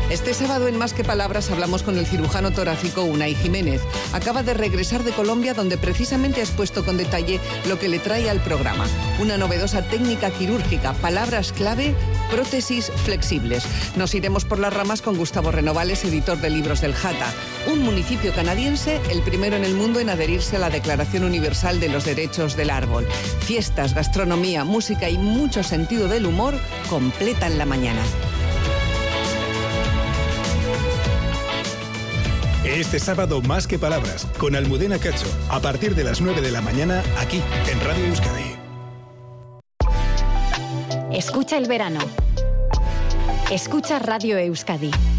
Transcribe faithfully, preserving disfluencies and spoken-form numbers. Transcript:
Este sábado en Más que Palabras hablamos con el cirujano torácico Unai Jiménez. Acaba de regresar de Colombia, donde precisamente ha expuesto con detalle lo que le trae al programa. Una novedosa técnica quirúrgica, palabras clave, prótesis flexibles. Nos iremos por las ramas con Gustavo Renovales, editor de libros del Jata, un municipio canadiense, el primero en el mundo en adherirse a la Declaración Universal de los Derechos del Árbol. Fiestas, gastronomía, música y mucho sentido del humor completan la mañana. Este sábado Más que Palabras, con Almudena Cacho, a partir de las nueve de la mañana, aquí, en Radio Euskadi. Escucha el verano. Escucha Radio Euskadi.